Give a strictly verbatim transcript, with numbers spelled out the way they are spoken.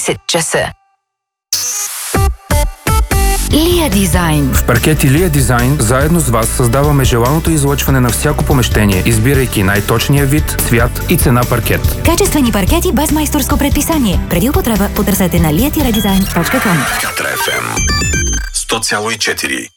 дванайсет часа. Лия Дизайн. В паркети Лия Дизайн заедно с вас създаваме желаното излъчване на всяко помещение, избирайки най-точния вид, цвят и цена паркет. Качествени паркети без майсторско предписание. Преди употреба потърсете на лия дизайн точка ком. Катра еф ем сто цяло и четири.